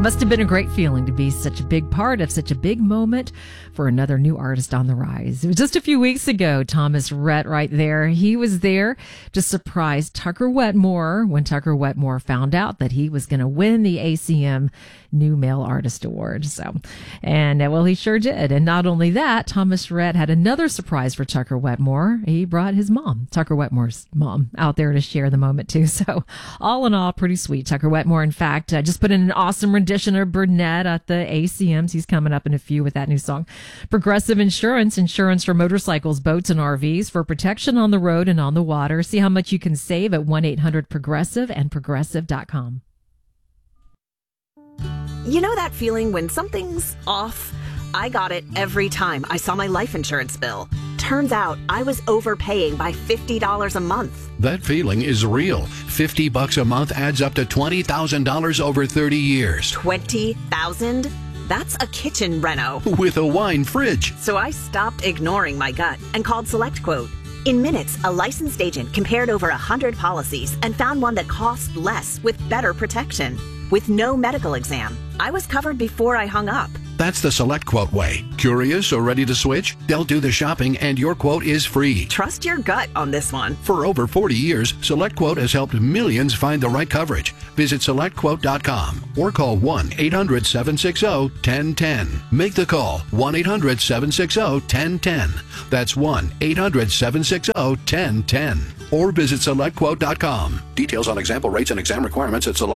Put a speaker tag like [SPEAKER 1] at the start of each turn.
[SPEAKER 1] Must have been a great feeling to be such a big part of such a big moment for another new artist on the rise. It was just a few weeks ago, Thomas Rhett right there. He was there to surprise Tucker Wetmore when Tucker Wetmore found out that he was going to win the ACM New Male Artist Award. Well, he sure did. And not only that, Thomas Rhett had another surprise for Tucker Wetmore. He brought his mom, Tucker Wetmore's mom, out there to share the moment too. So all in all, pretty sweet. Tucker Wetmore, in fact, just put in an awesome rendition of Burnett at the ACMs. He's coming up in a few with that new song. Progressive Insurance for motorcycles, boats, and RVs for protection on the road and on the water. See how much you can save at 1-800-PROGRESSIVE and progressive.com.
[SPEAKER 2] You know that feeling when something's off? I got it every time I saw my life insurance bill. Turns out I was overpaying by $50 a month.
[SPEAKER 3] That feeling is real. $50 a month adds up to $20,000 over 30 years.
[SPEAKER 2] $20,000? That's a kitchen reno.
[SPEAKER 3] With a wine fridge.
[SPEAKER 2] So I stopped ignoring my gut and called SelectQuote. In minutes, a licensed agent compared over 100 policies and found one that cost less with better protection. With no medical exam. I was covered before I hung up.
[SPEAKER 3] That's the SelectQuote way. Curious or ready to switch? They'll do the shopping and your quote is free.
[SPEAKER 2] Trust your gut on this one.
[SPEAKER 3] For over 40 years, SelectQuote has helped millions find the right coverage. Visit SelectQuote.com or call 1-800-760-1010. Make the call, 1-800-760-1010. That's 1-800-760-1010. Or visit SelectQuote.com. Details on example rates and exam requirements at Select.